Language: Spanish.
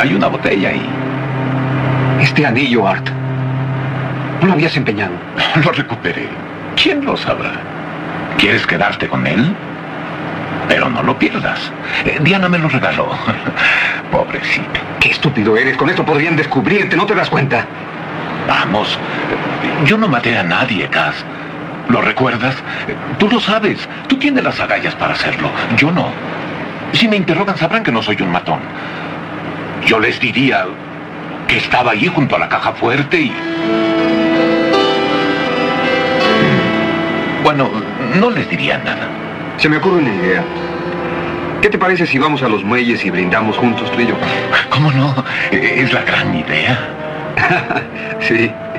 Hay una botella ahí. Este anillo, Art. ¿No lo habías empeñado? Lo recuperé. ¿Quién lo sabrá? ¿Quieres quedarte con él? Pero no lo pierdas. Diana me lo regaló. Pobrecita. Qué estúpido eres. Con esto podrían descubrirte. ¿No te das cuenta? Vamos. Yo no maté a nadie, Cass. ¿Lo recuerdas? Tú lo sabes. Tú tienes las agallas para hacerlo. Yo no. Si me interrogan sabrán que no soy un matón. Yo les diría que estaba allí junto a la caja fuerte y... Bueno, no les diría nada. Se me ocurre una idea. ¿Qué te parece si vamos a los muelles y brindamos juntos tú y yo? ¿Cómo no? Es la gran idea. Sí.